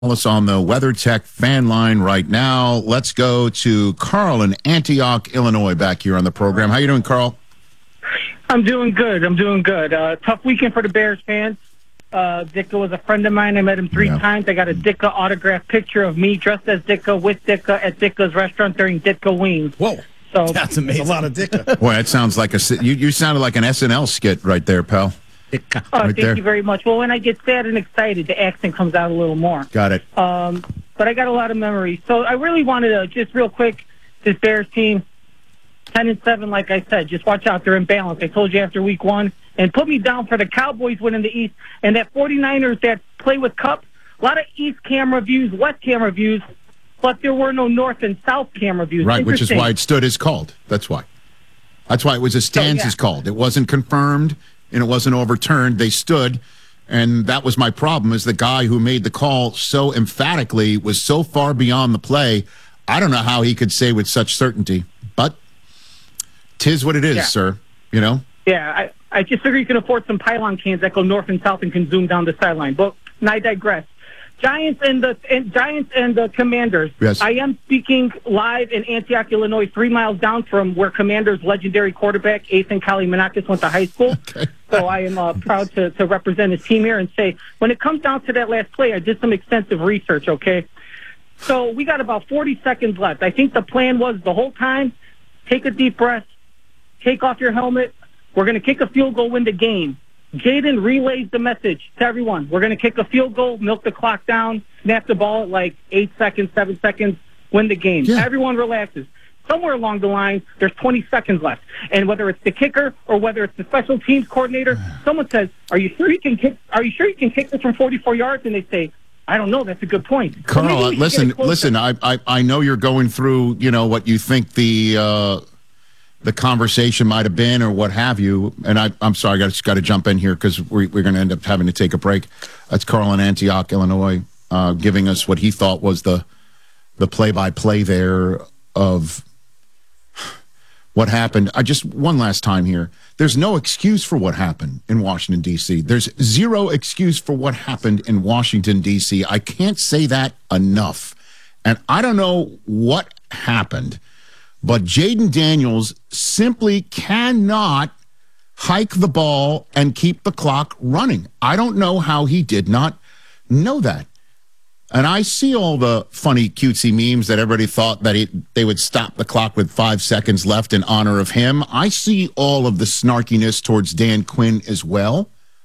us on the WeatherTech fan line right now. Let's go to Carl in Antioch, Illinois, back here on the program. How you doing, Carl? I'm doing good. Tough weekend for the Bears fans. Ditka was a friend of mine. I met him three times. I got a Ditka autographed picture of me dressed as Ditka with Ditka at Ditka's restaurant during Ditka Wings. Whoa. So that's amazing. A lot of Ditka. Boy, that sounds like you sounded like an SNL skit right there, pal. Thank you very much. Well, when I get sad and excited, the accent comes out a little more. Got it. But I got a lot of memories. So I really wanted to, just real quick, this Bears team, 10-7, like I said, just watch out. They're in balance. I told you after week one. And put me down for the Cowboys winning the East. And that 49ers that play with Cup, a lot of East camera views, West camera views, but there were no North and South camera views. Right, which is why it stood as called. That's why. That's why it was a stance as called. It wasn't confirmed and it wasn't overturned. They stood, and that was my problem, is the guy who made the call so emphatically was so far beyond the play. I don't know how he could say with such certainty, but 'tis what it is, sir, you know? Yeah, I just figure you can afford some pylon cans that go north and south and can zoom down the sideline. But I digress. Giants and the Commanders. Yes. I am speaking live in Antioch, Illinois, 3 miles down from where Commanders' legendary quarterback, Ethan Kalimanakis, went to high school. Okay. So I am proud to represent his team here and say, when it comes down to that last play, I did some extensive research, okay? So we got about 40 seconds left. I think the plan was the whole time, take a deep breath, take off your helmet. We're going to kick a field goal, win the game. Jaden relays the message to everyone. We're going to kick a field goal, milk the clock down, snap the ball at like 8 seconds, 7 seconds, win the game. Yeah. Everyone relaxes. Somewhere along the line, there's 20 seconds left. And whether it's the kicker or whether it's the special teams coordinator, someone says, "Are you sure you can kick this from 44 yards?" And they say, "I don't know. That's a good point." Carl, listen. I know you're going through, what you think the conversation might have been or what have you. And I'm sorry, I just got to jump in here because we're going to end up having to take a break. That's Carl in Antioch, Illinois, giving us what he thought was the play-by-play there of what happened. One last time here. There's no excuse for what happened in Washington, D.C. There's zero excuse for what happened in Washington, D.C. I can't say that enough. And I don't know what happened, but Jaden Daniels simply cannot hike the ball and keep the clock running. I don't know how he did not know that. And I see all the funny, cutesy memes that everybody thought that they would stop the clock with 5 seconds left in honor of him. I see all of the snarkiness towards Dan Quinn as well.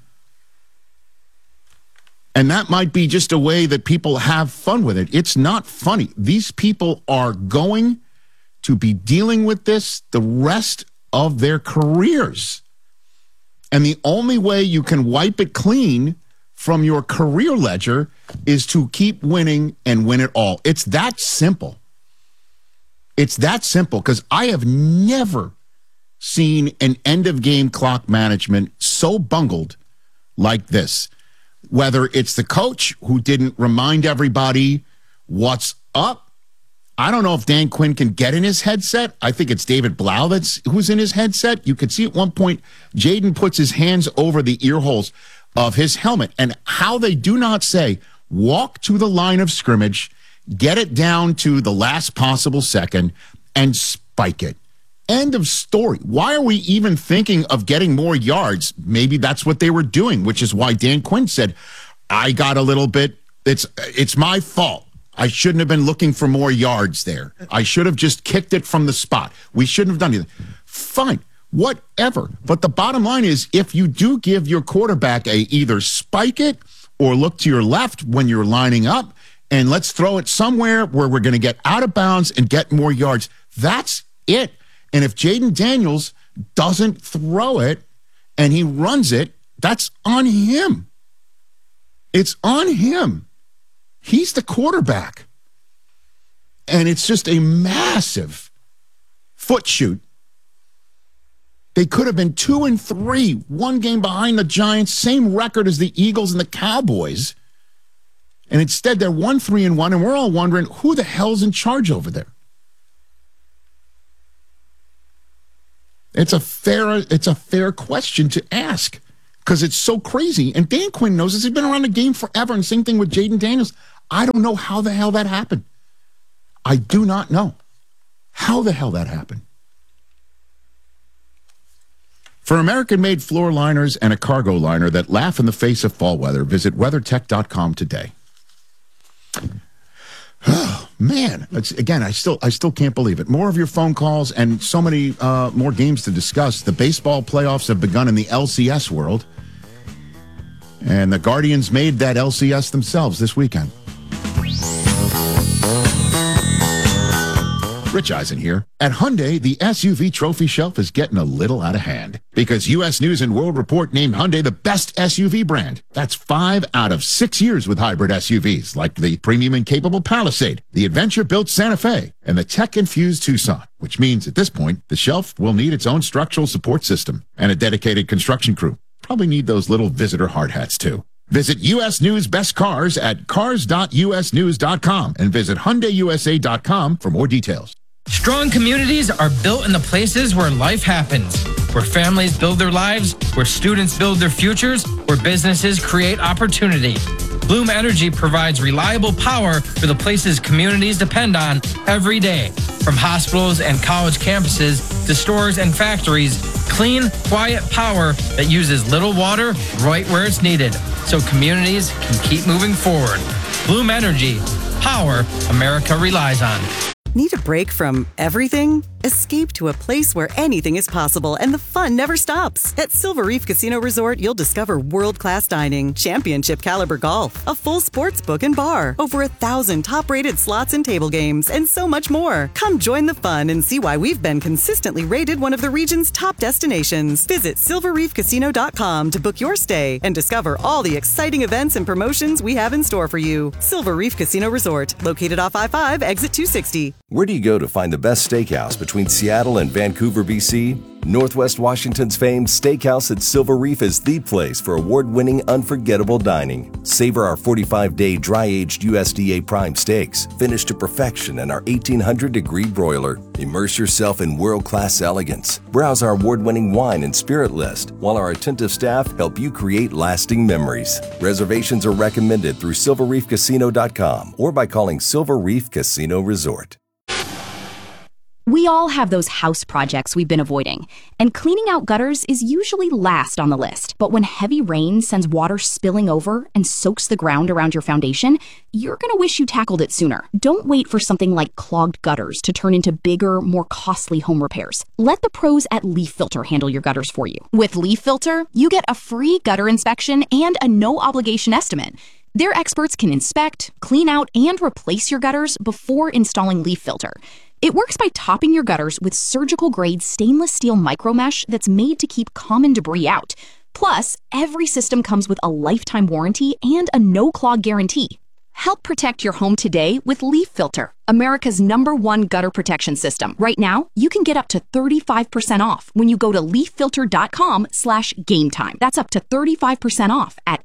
And that might be just a way that people have fun with it. It's not funny. These people are going to be dealing with this the rest of their careers. And the only way you can wipe it clean from your career ledger is to keep winning and win it all. It's that simple. It's that simple, because I have never seen an end-of-game clock management so bungled like this. Whether it's the coach who didn't remind everybody what's up. I don't know if Dan Quinn can get in his headset. I think it's David Blau who's in his headset. You could see at one point, Jaden puts his hands over the ear holes of his helmet. And how they do not say, walk to the line of scrimmage, get it down to the last possible second, and spike it. End of story. Why are we even thinking of getting more yards? Maybe that's what they were doing, which is why Dan Quinn said, I got a little bit, it's my fault. I shouldn't have been looking for more yards there. I should have just kicked it from the spot. We shouldn't have done anything. Fine, whatever. But the bottom line is, if you do give your quarterback either spike it or look to your left when you're lining up, and let's throw it somewhere where we're going to get out of bounds and get more yards. That's it. And if Jaden Daniels doesn't throw it and he runs it, that's on him. It's on him. He's the quarterback. And it's just a massive foot shoot. They could have been 2-3, one game behind the Giants, same record as the Eagles and the Cowboys. And instead, they're 1-3-1, and we're all wondering who the hell's in charge over there. It's a fair question to ask, because it's so crazy. And Dan Quinn knows this. He's been around the game forever. And same thing with Jaden Daniels. I don't know how the hell that happened. I do not know how the hell that happened. For American-made floor liners and a cargo liner that laugh in the face of fall weather, visit WeatherTech.com today. Oh, man. Again, I still can't believe it. More of your phone calls and so many more games to discuss. The baseball playoffs have begun in the LCS world. And the Guardians made that LCS themselves this weekend. Rich Eisen here. At Hyundai, the SUV trophy shelf is getting a little out of hand because U.S. News & World Report named Hyundai the best SUV brand. That's 5 out of 6 years with hybrid SUVs, like the premium and capable Palisade, the adventure-built Santa Fe, and the tech-infused Tucson, which means at this point, the shelf will need its own structural support system and a dedicated construction crew. Probably need those little visitor hard hats, too. Visit U.S. News Best Cars at cars.usnews.com and visit HyundaiUSA.com for more details. Strong communities are built in the places where life happens, where families build their lives, where students build their futures, where businesses create opportunity. Bloom Energy provides reliable power for the places communities depend on every day. From hospitals and college campuses to stores and factories, clean, quiet power that uses little water right where it's needed, so communities can keep moving forward. Bloom Energy, power America relies on. Need a break from everything? Escape to a place where anything is possible and the fun never stops. At Silver Reef Casino Resort, you'll discover world-class dining, championship caliber golf, a full sports book and bar, over 1,000 top-rated slots and table games, and so much more. Come join the fun and see why we've been consistently rated one of the region's top destinations. Visit silverreefcasino.com to book your stay and discover all the exciting events and promotions we have in store for you. Silver Reef Casino Resort, located off I-5, exit 260. Where do you go to find the best steakhouse between Seattle and Vancouver, BC? Northwest Washington's famed Steakhouse at Silver Reef is the place for award-winning, unforgettable dining. Savor our 45-day dry-aged USDA prime steaks, finished to perfection in our 1,800-degree broiler. Immerse yourself in world-class elegance. Browse our award-winning wine and spirit list, while our attentive staff help you create lasting memories. Reservations are recommended through silverreefcasino.com or by calling Silver Reef Casino Resort. We all have those house projects we've been avoiding, and cleaning out gutters is usually last on the list. But when heavy rain sends water spilling over and soaks the ground around your foundation, you're going to wish you tackled it sooner. Don't wait for something like clogged gutters to turn into bigger, more costly home repairs. Let the pros at Leaf Filter handle your gutters for you. With Leaf Filter, you get a free gutter inspection and a no-obligation estimate. Their experts can inspect, clean out, and replace your gutters before installing Leaf Filter. It works by topping your gutters with surgical-grade stainless steel micromesh that's made to keep common debris out. Plus, every system comes with a lifetime warranty and a no-clog guarantee. Help protect your home today with Leaf Filter, America's #1 gutter protection system. Right now, you can get up to 35% off when you go to leaffilter.com/gametime. That's up to 35% off at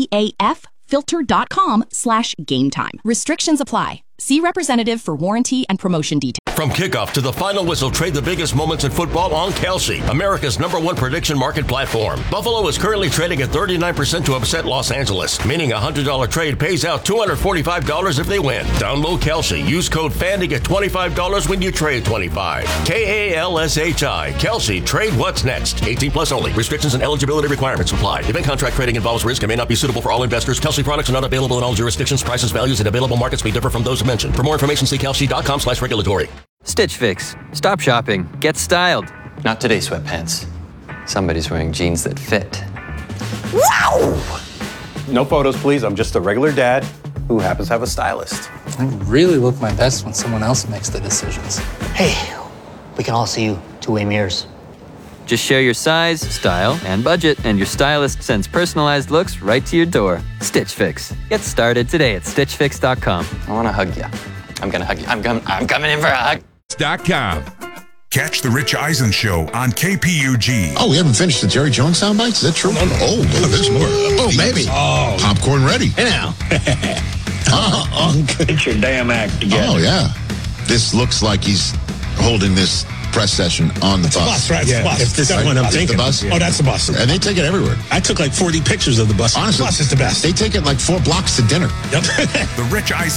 leaffilter.com/gametime. Restrictions apply. See representative for warranty and promotion details. From kickoff to the final whistle, trade the biggest moments in football on Kelsey, America's #1 prediction market platform. Buffalo is currently trading at 39% to upset Los Angeles, meaning a $100 trade pays out $245 if they win. Download Kelsey. Use code FAN to get $25 when you trade $25. KALSHI. Kelsey. Trade what's next. 18 plus only. Restrictions and eligibility requirements apply. Event contract trading involves risk and may not be suitable for all investors. Kelsey products are not available in all jurisdictions. Prices, values, and available markets may differ from those mentioned. For more information, see kelsey.com/regulatory. Stitch Fix. Stop shopping. Get styled. Not today, sweatpants. Somebody's wearing jeans that fit. Wow! No photos, please. I'm just a regular dad who happens to have a stylist. I really look my best when someone else makes the decisions. Hey, we can all see you two-way mirrors. Just share your size, style, and budget, and your stylist sends personalized looks right to your door. Stitch Fix. Get started today at StitchFix.com. I want to hug you. I'm going to hug you. I'm coming in for a hug. .com. Catch the Rich Eisen Show on KPUG. Oh, we haven't finished the Jerry Jones soundbites? Is that true? Oh, there's more. Oh, maybe. Oh. Popcorn ready. Hey now. Get your damn act together. Oh, yeah. This looks like he's holding this press session on the bus. Right? Yeah, Bus. if this is Right? what I'm It's thinking. the bus? Oh, that's the bus. And they take it everywhere. I took like 40 pictures of the bus. Honestly, the bus is the best. They take it like 4 blocks to dinner. Yep. The Rich Eisen